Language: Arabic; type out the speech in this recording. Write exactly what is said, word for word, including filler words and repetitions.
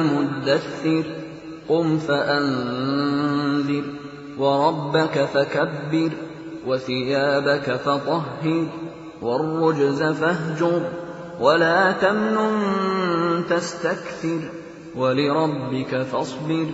مُدَّثِّرٍ قُمْ فَأَنذِرْ وَرَبَّكَ فَكَبِّرْ وَثِيَابَكَ فَطَهِّرْ وَالرُّجْزَ فَاهْجُرْ وَلَا تَمْنُن تَسْتَكْثِرْ وَلِرَبِّكَ فَاصْبِرْ